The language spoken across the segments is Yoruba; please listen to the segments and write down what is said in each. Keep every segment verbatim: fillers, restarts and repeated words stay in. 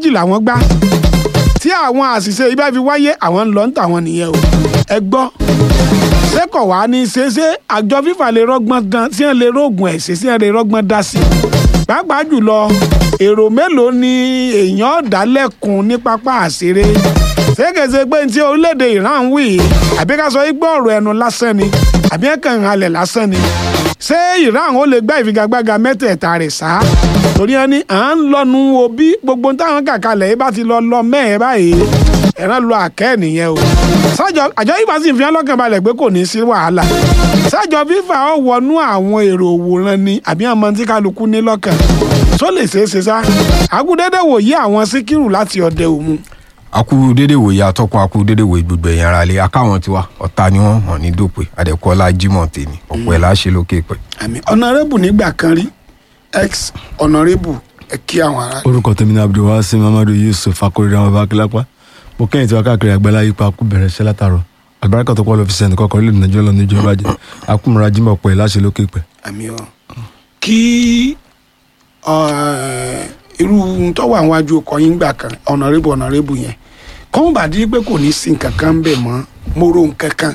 méjì làwọn gbá tí àwọn àṣìṣe ibà fi wáyé àwọn ń lọ ń tàwọn nìyẹn o ẹ gbọ́ sẹ́kọ̀ wá ní ṣeéṣe àjọ fífà lè rọ́gbọ́n dán tí wọ́n lè rógùn ẹ̀ ṣe sí wọ́n lè rọ́gbọ́n dá sí i pàápàá jùlọ èrò mélòó ni èèyàn ọ̀dálẹ́kùn ní pápá àṣeré ṣégeṣe pé ní ti orílẹ̀-èdè Iran wì í àbí ká sọ igbó ọ̀rọ̀ ẹnu lásán ni àbí ẹ̀kan ìhàlẹ̀ lásán ni ṣé Iran ó lè gbá ìfigagbága mẹ́tẹ̀ẹ̀ta rẹ̀ sá torí ẹni à ń lọ́nu wo bí gbogbo táwọn kàkalẹ̀ yìí bá ti lọ lọ mẹ́ẹ̀ẹ́ báyìí ẹ̀rán lọ àkẹ́ nìyẹn o sájọ àjọ yìí bá sì fi hàn lọ́kàn balẹ̀ pé kò ní sí wàhálà sájọ fífà ó wọnú àwọn èrò òwòran ni àbí àwọn tí kálukú ní lọ́kàn tó lè ṣeé ṣe sá àkúdédé wòye àwọn Síkírù láti ọdẹ òmu. akú dédé wòye atọ́kùn akú dédé wòye gbogbo ẹ̀yàn ara lé akáwọn tiwa ọ̀tá ni wọ́n hàn ní dòpè adẹ́kọ́lá Jimoh tèmi ọ̀pọ̀ ẹ̀ láṣẹ lókè pẹ̀. àmì ọ̀nàrẹ́bù nígbà kan rí ex ọ̀nàrẹ́bù ẹ̀ kí àwọn ará. orúkọ tèmi ní Abdulwasi Mamadu Yusuf akóredé àwọn bá kílápá mo kẹ́yìn tí wọ́n káàkiri àgbáláyé ipa kú bẹ̀rẹ̀ iṣẹ́ látàrọ̀ àlùbáríkà tó pọ̀ lọ fi sẹ́ni kọ́kọ́ orílẹ̀-èdè Nàìjíríà lọ níjọ́ ìbàjẹ́ akúmọ̀ra Jimoh pẹ̀ láṣẹ lókè pẹ̀. àmì ọ kí irú tó wà níwájú ọkọ yín gbà kan ọ̀nàrẹ́bù ọ̀nàrẹ́bù yẹn kọ́n bá dí pé kò ní sí nǹkan kan bẹ̀ mọ́ mo ro nǹkan kan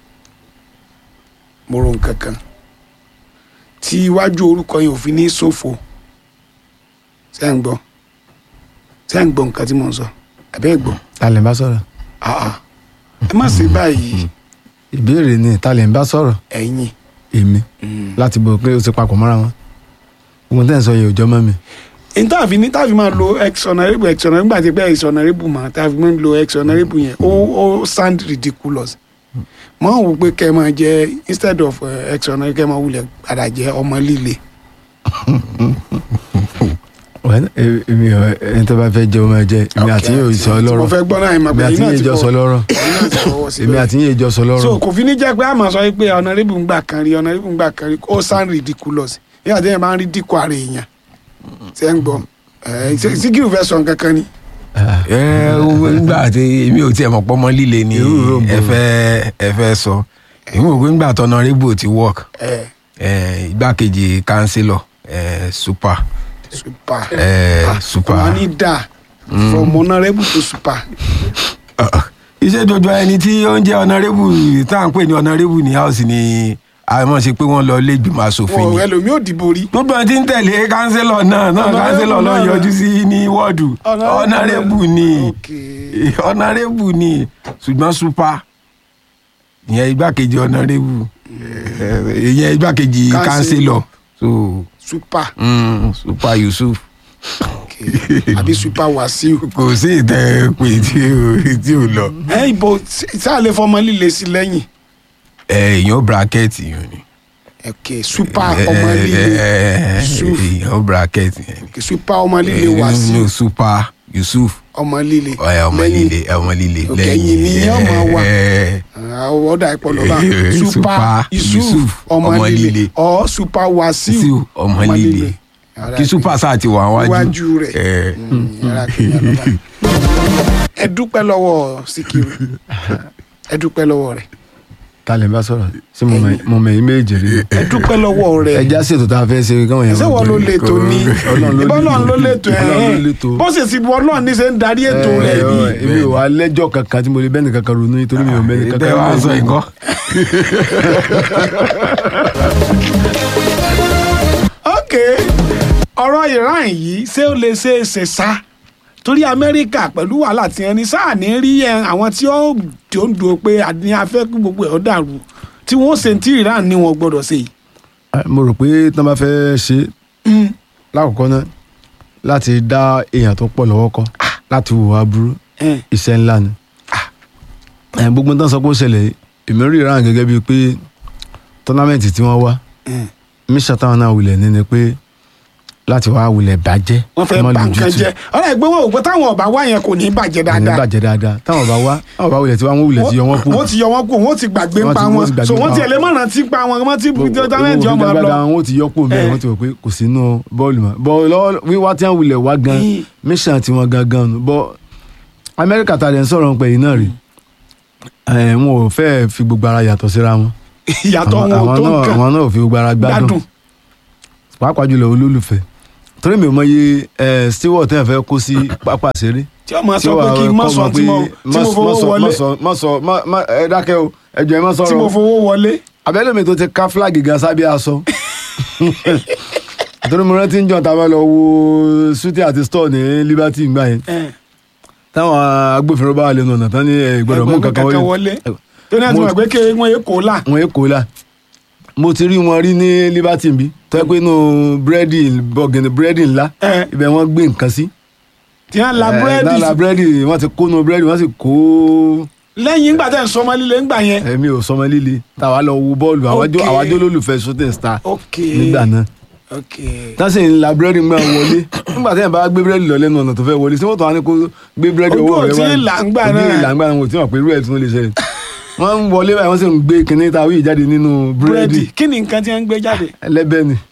mo ro nǹkan kan tí iwájú orúkọ yẹn ò fi ní ṣòfò ṣé ń gbọ́ ṣé ń gbọ́ nǹkan tí mo ń sọ àbẹ́ gbọ́. ta lè ń bá sọ̀rọ̀. ẹ má ṣe báyìí. ìbéèrè ni ta lè ń bá sọ̀rọ̀. ẹ̀yin. èmi láti bọ̀ pé o ti papọ̀ mọ́ra wọn ogun tẹ́ ń sọ yẹ òjọ́ mọ́ mi. n táàfin ní táàfin máa lo ex honourable ex honourable nígbà tí pé ex honourable mà táàfin máa lo ex honourable yẹn ó ó sound ridiculous mọ àwọn wò pé kẹ́ ẹ máa jẹ instead of uh, ex honourable kẹ́ ẹ máa wulẹ̀ padà jẹ ọmọ líle. èmi ò ẹni tó bá fẹ́ jẹ́ ọmọ ẹ jẹ́ èmi àti yóò sọ lọ́rọ̀ mo fẹ́ gbọ́ náà ìmọ̀ pé èmi àti yóò jọ sọ lọ́rọ̀ èmi àti yóò jọ sọ lọ́rọ̀. so kò fi ní jẹ́ pé a máa sọ pé honourable ń gbà kan rí honourable ń gbà kan rí ó sound ridiculous yíyá àti yẹn máa ń rí dínkù ara èèyàn ṣe ń gbọ́ Síkírù fẹ́ sọ nǹkan kan ni. ẹ nígbà tí èmi ò tiẹ̀ mọ̀ pọ́ mọ́ líle ni ẹ fẹ́ ẹ fẹ́ sọ èmi ò gbé nígbà tó honourable ti work igbákejì councillor super super super wọn ní dà from honourable to super. iṣẹ́ dodo ẹni tí ó ń jẹ́ honourable tá à ń pè ní honourable ní house ni àmọ́ ṣe pé wọ́n lọ ilé ìgbìmọ̀ asòfin ni. ẹlòmí ò dìbò rí. gbogbo ẹni tí ń tẹ̀lé kánsílọ̀ náà náà kánsílọ̀ náà yọjú sí ní wọ́ọ̀dù honourable ni honourable ni ṣùgbọ́n super ìyẹn igbákejì honourable ìyẹn igbákejì kánsílọ̀ so super super Yusuf àbí super Wasiu. kò sí ìtẹ́ pé tí ò lọ. ẹ ìbò sáà lè fọmọ líle sí lẹ́yìn. èèyàn bracket yìí ni. ok super ọmọ líle Yusuf. èèyàn bracket yẹn. ok super ọmọ líle Wasiu. super Yusuf. ọmọ líle. ọmọ líle ọmọ líle lẹ́yìn. ok ẹ̀yìn ni ọmọ wa ọ̀dà ìpọ̀lọ́ bá super Yusuf ọmọ líle ọ super Wasiu ọmọ líle kí super sáà ti wà wájú. wájú rẹ̀ ẹ dúpẹ́ lọ́wọ́ Síkírù ẹ dúpẹ́ lọ́wọ́ rẹ̀. ta lè ń bá sọ̀rọ̀ sí mo mọ̀ yín méjì rí. ẹ dúpẹ́ lọ́wọ́ rẹ̀. ẹja ṣètò tá a fẹ́ ṣe káwọn yẹn. ṣé wọ́n ló lè tó ní Ọlọ́run ló lè tó ẹ̀ bó ṣe sì bu Ọlọ́run ní ṣe ń darí ètò rẹ̀ ní. èmi ò wá lẹ́jọ́ kankan tí mo lè bẹ́ẹ̀ nìkan kan ronú nítorí mi ò mẹ́ni kankan. ẹ wá sọ ìkọ́. ok ọ̀rọ̀ Iran yìí ṣé ó lè ṣe é ṣe sá torí Amẹ́ríkà pẹ̀lú wàhálà tí ẹni sáà ní rí àwọn tí ó ń do pé ní afẹ́ kí gbogbo ẹ̀ ó dàrú tí wọ́n ṣe tí Iran ní wọn gbọ́dọ̀ ṣe yìí. mo rò pé tí wọ́n bá fẹ́ ṣe lákòókò náà láti dá èèyàn tó pọ̀ lọ́wọ́ kọ́ láti wò wá burú iṣẹ́ ńlá ni gbogbo tán sọ pé ó ṣẹlẹ̀ èmi rí Iran gẹ́gẹ́ bíi pé tọ́námẹ́ǹtì tí wọ́n wá mission táwọn náà wulẹ̀ ní ni pé láti wá wulẹ̀ bàjẹ́. wọ́n fẹ́ bà nǹkan jẹ́ ọ̀rọ̀ ẹgbẹ́ wọn ò gbọ́ táwọn ọba wá yẹn kò ní bàjẹ́ dáadáa. kò ní bàjẹ́ dáadáa táwọn ọba wá táwọn ọba wulẹ̀ tí wọ́n wulẹ̀ ti yọ wọ́n kú. wọ́n ti yọ wọ́n kú wọ́n ti gbàgbé ń pa wọn so wọ́n ti ẹ̀lẹ́ mọ̀ràn tí pa wọn wọ́n ti tọ́mẹ́ntì ọmọ lọ. wọ́n ti yọ kú mẹ́rin wọ́n ti wọ̀ pé kò sínú bọ́ọ̀lù mọ́ bọ́ọ̀lù wíwá tí wọ́n wulẹ̀ wá gan mission tí wọ́n gan gan bọ́ Amẹ́ríkà tàdé ń sọ̀rọ̀ pé iná rí wọn ò fẹ́ fi gbogbo ara yàtọ̀ síra wọn. ìyàtọ̀ wọn ò tó nǹkan àwọn náà ò fi gbogbo ara gbádùn pàápàá jùlọ olólùfẹ́ torí mi ò mọ iye steward tẹ́yàn fẹ́ kó sí pápá ṣeré. tí ọmọ sọ pé kí n mọ sọ tí mo fowó wọlé. mọ sọ ẹ dákẹ́ o ẹ jọ̀ọ́ ẹ má sọ̀rọ̀. tí mo fowó wọlé. abẹ́lẹ̀ mi tó ti ká flag gan sábẹ́ aṣọ. torí mo rántí ń jọ tàbá lọ wo suti àti store ní Liberty ìgbà yẹn. táwọn agbófinró bá wà lẹ́nu ọ̀nà tán ní ìgbọ́dọ̀ mú kankan wọlé. tó ní àti wọn pé kí wọn yé kó la. wọn yé kó la mo ti rí wọn rí ní Liberty bí tó yẹ pé inú búrẹ́dì bọ̀gìnì búrẹ́dì ńlá ibẹ̀ wọ́n gbé nǹkan sí. tí wọ́n la búrẹ́dì sí. la búrẹ́dì wọ́n ti kó nu búrẹ́dì wọ́n sì kó. lẹ́yìn ìgbà tẹ̀ ń sọmọ líle ńgbà yẹn. èmi ò sọmọ líle tàwa lọ wo bọ́ọ̀lù àwájọ́ lólùfẹ́ Shooting Star nígbà náà. tásì ń la búrẹ́dì ń gbà wọlé nígbà tẹ̀ ń bá gbé búrẹ́dì lọ lẹ́nu ọ̀nà tó fẹ́ wọlé sí wọ́n tó wá ní kó gbé búrẹ́dì ọwọ́ rẹ̀ wá ojú ìlàngbà náà tí wọ́n pè rú ẹ̀ tún lè ṣẹlẹ̀ wọ́n ń wọlé báyìí wọ́n sì ń gbé kinní ta wíì jáde nínú búrẹ́dì. kí ni nǹkan tí wọ́n ń gbé jáde. ẹlẹ́bẹ̀ ni.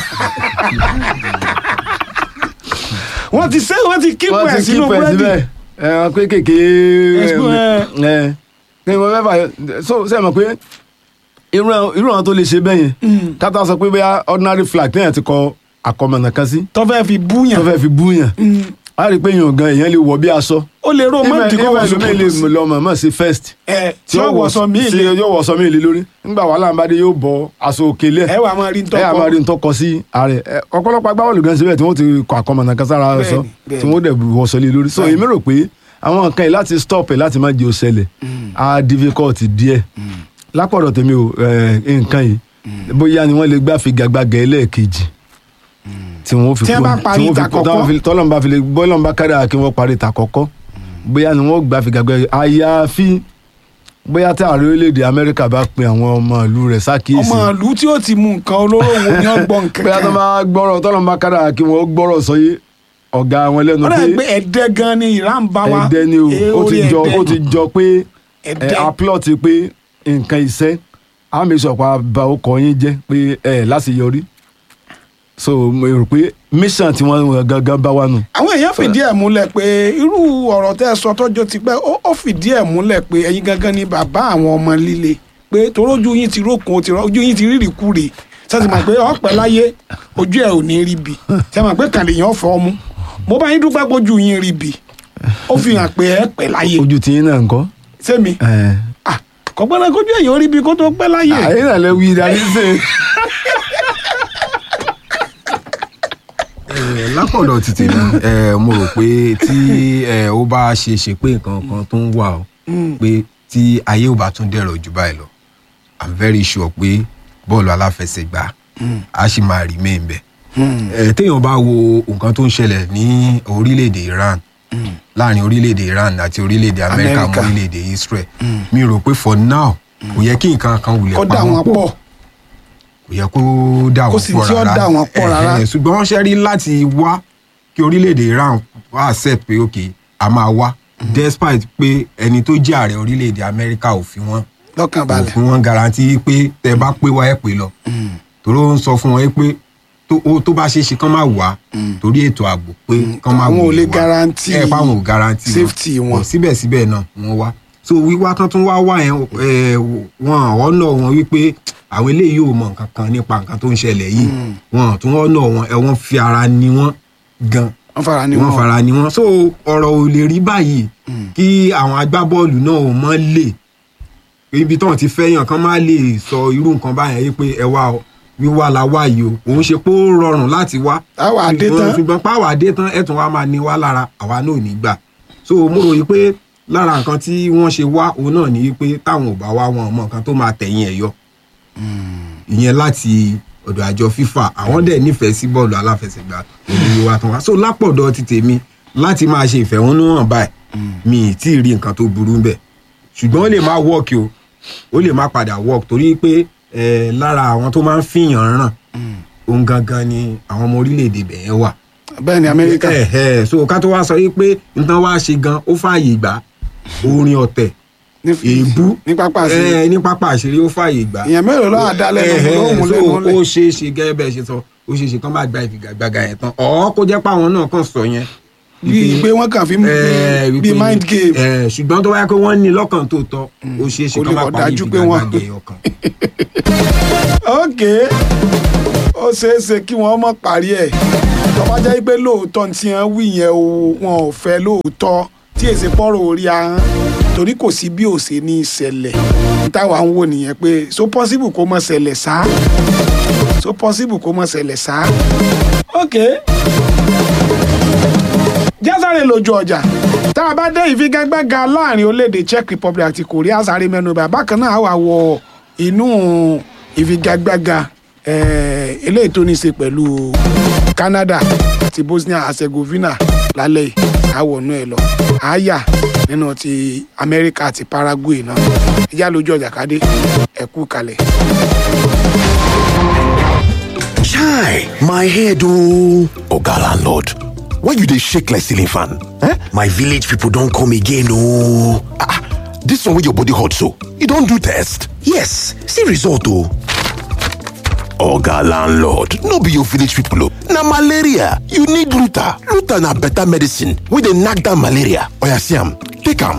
wọ́n ti ṣe wọ́n ti kíkù ẹ̀ sínú búrẹ́dì. ẹ̀wọ̀n pé kéèké ẹ̀ kí wọ́n fẹ́ fà so ṣe mọ̀ pé irú àwọn tó lè ṣe bẹ́ẹ̀ yẹn kátà sọ pé bóyá ordinary flag téèyàn ti kọ àkọmọ̀nà kan sí. tó fẹ́ fi búyàn. tó fẹ́ fi búyàn. a rí i pé èèyàn gan èèyàn lè wọ bí aṣọ. ó lè ró mọ́tì kọ́ wọ́n sọ́kùn sí. ìwé lè lọ mọ̀mọ́ sí first. ẹ tí yóò wọ̀sọ míì lé. yóò wọ̀sọ míì lé lórí. nígbà wàhálà ń bá dé yóò bọ aṣọ òkèlè. ẹ wà máa rí ntọ́kọ. ẹ wà máa rí ntọ́kọ sí ààrẹ. ọ̀pọ̀lọpọ̀ agbábọ́ọ̀lù gan síbẹ̀ tí wọ́n ti kọ àkọmọ̀nà kan sára aṣọ tí wọ́n dẹ̀ wọ̀sọ lé lórí. so èmi rò pé àwọn nǹkan yìí láti stop ẹ̀ láti má jẹ́ òṣẹlẹ̀ á difficult díẹ̀. lápọ̀dọ̀ tèmi ò nǹkan yìí bóyá ni wọ́n lè gbá figagbága ẹlẹ́ẹ̀kejì tí wọ́n fi kó tí wọ́n fi kó tọ́lọ́n bá fi lè bọ́lọ́n bá kárí kí wọ́n parí ta kọ́kọ́ bóyá ni wọ́n gbà figagbága àyàfi bóyá tí ààrẹ orílẹ̀-èdè Amẹ́ríkà bá pe àwọn ọmọ ìlú rẹ̀ sákìyèsí. ọmọ ìlú tí ó ti mú nǹkan olóró wo ni wọ́n gbọ́ nǹkan kan. bóyá tó máa gbọ́rọ̀ tọ́lọ́n bá kárí kí wọ́n gbọ́rọ̀ sọyé ọ̀gá wọn lẹ́nu pé. ọ̀rẹ́ pé ẹ̀dẹ́ gan ni Iran bá wa. ẹ̀dẹ́ ni o ó ti jọ ó ti jọ pé aplot pé nǹkan iṣẹ́ àmì ìṣọ̀pá bá ọkọ̀ yín jẹ́ pé ẹ̀ láṣeyọrí so mo rò pé mission tí wọ́n gangan bá wà nù. àwọn èèyàn fìdí ẹ̀ múlẹ̀ pé irú ọ̀rọ̀ tẹ́ ẹ sọ tọ́jọ́ ti pẹ́ ó fìdí ẹ̀ múlẹ̀ pé ẹ̀yin gangan ni bàbá àwọn ọmọ líle pé torójú yín ti rókun ojú yín ti rírì kúrè sẹ́sì mọ̀ pé ọ̀pẹ́ láyé ojú ẹ̀ ò ní rí bi sẹ́sì mọ̀ pé kàn lè yàn fọ́ ọmú mo bá yín dúpẹ́ pé ojú yín rí bi ó fi hàn pé ẹ pẹ́ láyé. ojú tí yín náà ń kọ́. sẹ́mi kọ̀gbọ́n kojú èèyàn rí bi kó tó pẹ́ láyé. àyè náà lè wí ìdarí sè. lápọ̀dọ̀ títí náà mo rò pé tí ó bá ṣe ṣe pé nǹkan kan tó ń wà ó pé tí ayé ò bá tún dẹ̀rọ̀ jù báyìí lọ i'm very sure pé bọ́ọ̀lù aláfẹsẹ̀gbá á sì máa remain bẹ́ẹ̀. téèyàn bá wo nǹkan tó ń ṣẹlẹ̀ ní orílẹ̀-èdè Iran láàrin orílẹ̀-èdè Iran àti orílẹ̀-èdè Amẹ́ríkà mọ́ orílẹ̀-èdè Israel mi rò pé for now kò yẹ kí nǹkan kan wulẹ̀ pa wọ́n pọ̀ kò yẹ kó dà wọ́n pọ̀ rárá ṣùgbọ́n wọ́n ṣe rí láti wá kí orílẹ̀-èdè Iran wá accept pé ok a máa wá despite pé ẹni tó jẹ́ ààrẹ orílẹ̀-èdè Amẹ́ríkà ò fi wọ́n lọ́kàn balẹ̀ ò fi wọ́n garanti pé tẹ́ bá pé wá ẹ̀ pé lọ torí ó ń sọ fún wọn pé tó bá ṣe é ṣe kán máa wá torí ètò ààbò pé kán máa wọlé wá ẹ fáwọn ò garanti safety wọn síbẹ̀síbẹ̀ náà wọ́n wá so wíwá tán tún wá wá yẹn wọn ọ̀nà wọn wípé àwọn eléyìí ò mọ nǹkan kan nípa nǹkan tó ń ṣẹlẹ̀ yìí wọn tún ọ̀nà wọn ẹ wọ́n fi ara ni wọ́n gan wọ́n fara ni wọ́n so ọ̀rọ̀ ò lè rí báyìí kí àwọn agbábọ́ọ̀lù náà ò mọ́ lè ibi tí wọ́n ti fẹ́ yàn kán má lè sọ irú nǹkan báyẹn yìí pé ẹ wá o wíwá la wá yìí o òun ṣe pé ó rọrùn láti wá àwa àdé tán ṣùgbọ́n páwà àdé tán ẹ̀tún wa máa ní wá lára àwa náà ò ní gbà so mo rò yìí pé lára nǹkan tí wọ́n ṣe wá òun náà ní pé táwọn ò bá wá wọn mọ nǹkan tó máa tẹ̀yìn ẹ̀ yọ ìyẹn láti ọ̀dọ̀ àjọ FIFA àwọn dẹ̀ nífẹ̀ẹ́ sí bọ́ọ̀lù aláfẹsẹ̀gbá òun wa tán wá so lápọ̀dọ̀ ti tèmi láti máa ṣe ìfẹ̀hónúhàn báyìí mi ì tí ì rí nǹkan tó burú bẹ́ẹ̀ ṣùgbọ́n ó lè má work o ó lè má padà work torí pé lára àwọn tó máa ń fìyàn ràn òun gangan ni àwọn ọmọ orílẹ̀-èdè bẹ̀yẹn wà. bẹ́ẹ̀ ni Amẹ́ríkà. ẹ ẹ so ká tó wá sọ yìí pé nǹkan wá ṣe gan ó fààyè gbà orin ọ̀tẹ̀ èébú ní pápá àṣírí ẹ ní pápá àṣírí ó fààyè gbà. ìyẹn mélòó lọ́wọ́ àdálẹ́ lóhùn lẹ́nu lẹ́. ó ṣeé ṣe gẹ́gẹ́ bẹ́ẹ̀ ṣe sọ ó ṣeé ṣe kán bá gba ìfigagbága yẹn tán ọ̀ kó jẹ́ pé àwọn náà kàn sọ yẹn. bíi pé wọ́n kàn fi bíi mind game. ṣùgbọ́n tó wáyé pé wọ́n ní lọ́kàn tó tọ́ ó ṣeé ṣe kán bá parí ìfigagbága yẹn ọkàn. ok ó ṣeé ṣe kí wọ́n mọ̀ parí ẹ̀ tó bá jẹ́ pé lóòótọ́ tí wọ́n wí yẹn o wọn ò fẹ́ lóòótọ́ tí èsì pọ́rọ̀ orí ahọ́n torí kò sí bí òsè ní ìṣẹ̀lẹ̀ táwa ń wò nìyẹn pé so possible kó má ṣẹlẹ̀ sá so possible kó má ṣẹlẹ̀ sá. ok jásáré lójú ọjà tá a bá dé ìfigagbága láàrin orílẹ̀-èdè Czech Republic àti Korea sáré mẹ́nubà bákan náà wà wọ inú ìfigagbága eléyìí tó ní í ṣe pẹ̀lú Canada àti Bosnia Herzegovina lálẹ́ yìí àwọnú ẹ̀ lọ àyà nínú ti Amẹ́ríkà àti Paraguay náà ìjà lójú ọjà kádé ẹ̀kú kalẹ̀. Chai, my head oh. Oga landlord, why you dey shake like ceiling fan? Eh? My village people don come again oh. Ah, this one wey your body hot so, you don do test? Yes, see result oh. Oga landlord, no be your village people oh. Na malaria, you need Luta. Luta na better medicine wey dey knack down malaria. Oya see am, take am.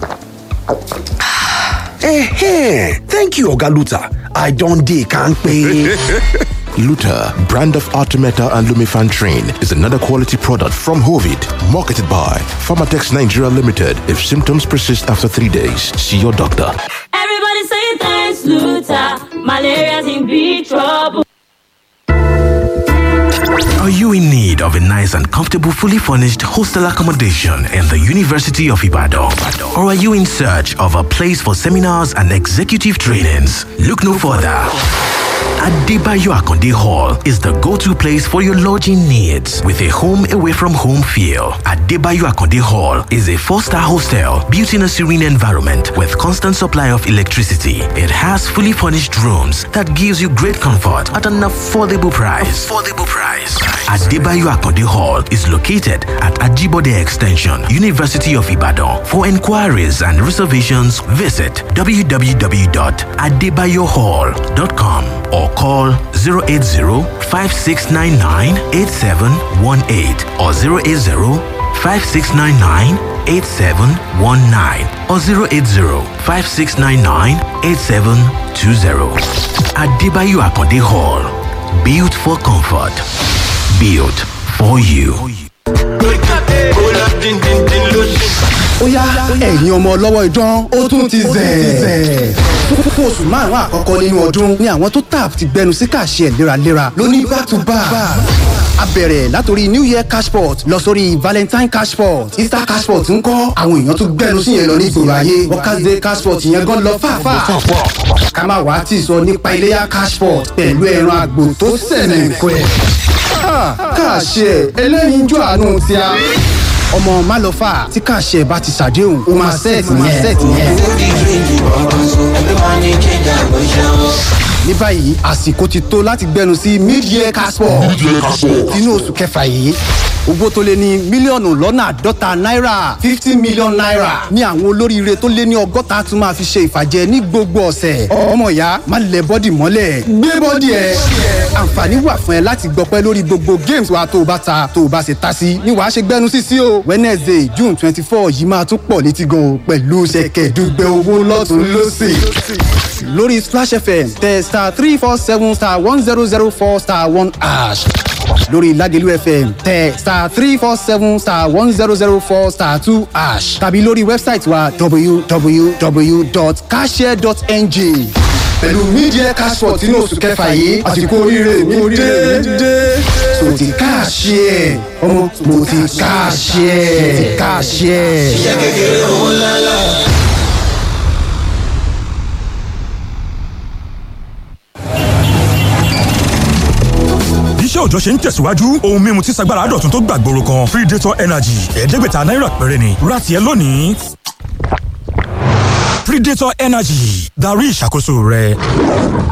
Eh, thank you Oga Luta. I don dey kampe. Luta, brand of Artemeta and Lumefantrine, is another quality product from Hovid, marketed by Pharmatex Nigeria Limited. If symptoms persist after three days, see your doctor. Everybody say thanks, Luta. Malaria's in big trouble. Are you in need of a nice and comfortable, fully furnished hostel accommodation in the University of Ibadan? Or are you in search of a place for seminars and executive trainings? Look no further. Adebayo Akonde Hall is the go-to place for your lodging needs with a home away from home feel. Adebayo Akonde Hall is a four-star hostel built in a serene environment with constant supply of electricity. It has fully furnished rooms that gives you great comfort at an affordable price. Affordable price. Adebayo Akonde Hall is located at Ajibode Extension, University of Ibadan. For inquiries and reservations, visit w w w dot adebayo hall dot com or call zero eight zero, five six nine nine, eight seven one eight or zero eight zero, five six nine nine, eight seven one nine or zero eight zero, five six nine nine, eight seven two zero. Adebayo Akonde Hall. Built for comfort. Built for you. Ó yá ẹ̀yin ọmọ ọlọ́wọ́ idán ó tún ti zẹ̀. Fún oṣù márùn-ún àkọ́kọ́ nínú ọdún ni àwọn tó tap ti gbẹnu sí kàṣẹ léraléra lóní back to back. A bẹ̀rẹ̀ látòrí New Year cashport lọ sórí Valentine cashport, Easter cashport ń kọ́ àwọn èèyàn tó gbẹnu sí yẹn lọ ní ìgboro ayé. Workers Day cashport yẹn gan lọ fàáfàá. Ká má wàá tì sọ nípa iléyá cashport pẹ̀lú ẹran àgbò tó sẹ̀nẹ̀ nǹkan ẹ̀. Kàṣẹ ẹlẹ́yinjú àánú tí a ọmọ málọ́fà tí kàṣẹ bá ti ṣàdéhùn ó máa sẹ́ẹ̀tì yẹn. Ní báyìí àsìkò ti tó láti gbẹnu sí mid-year casport inú oṣù kẹfà yìí. Owó tó lé ní mílíọ̀nù lọ́nà àádọ́ta náírà fifty million naira ní àwọn olóríire tó lé ní ọgọ́ta tún máa fi ṣe ìfàjẹ ní gbogbo ọ̀sẹ̀. Ọmọ ìyá má lẹ bọ́dì mọ́lẹ̀ gbé bọ́dì ẹ̀. Àǹfààní wà fún ẹ láti gbọpẹ́ lórí gbogbo games wa tó o bá ta tó o bá ṣe ta sí ni wàá ṣe gbẹnu sí sí o. Wednesday June twenty four yìí máa tún pọ̀ létí gan o pẹ̀lú ṣẹ̀kẹ̀dùgbẹ̀ owó lọ́tún lọ́sì lórí Splash F M tẹ star three four seven star one zero zero four star one hash lórí Lagelu F M tẹ star three four seven star one zero zero four star two hash tàbí lórí wẹ́bsáìtì wa w w w dot cashshare dot n g. Pẹ̀lú media cashport inú oṣù kẹfà yìí àsìkò oríire mi dé. So ti Cashshare ọmọ mo ti Cashshare Cashshare. Iṣẹ́ kékeré owó ńláńlá. Iṣẹ́ òòjọ́ ṣe ń tẹ̀síwájú ohun mímu tí sagbára dọ̀tun tó gbàgbóró kan Predator Energy ẹ̀ẹ́dẹ́gbẹ̀ta náírà péré ni ra tiẹ̀ lónìí. Predator Energy darí ìṣàkóso rẹ̀.